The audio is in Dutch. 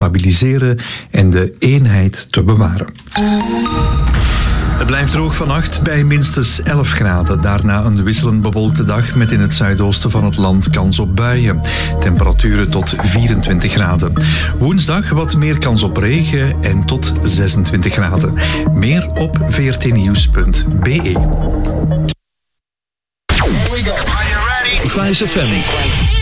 stabiliseren en de eenheid te bewaren. Het blijft droog vannacht bij minstens 11 graden. Daarna een wisselend bewolkte dag met in het zuidoosten van het land kans op buien. Temperaturen tot 24 graden. Woensdag wat meer kans op regen en tot 26 graden. Meer op vrtnieuws.be. Vice FM.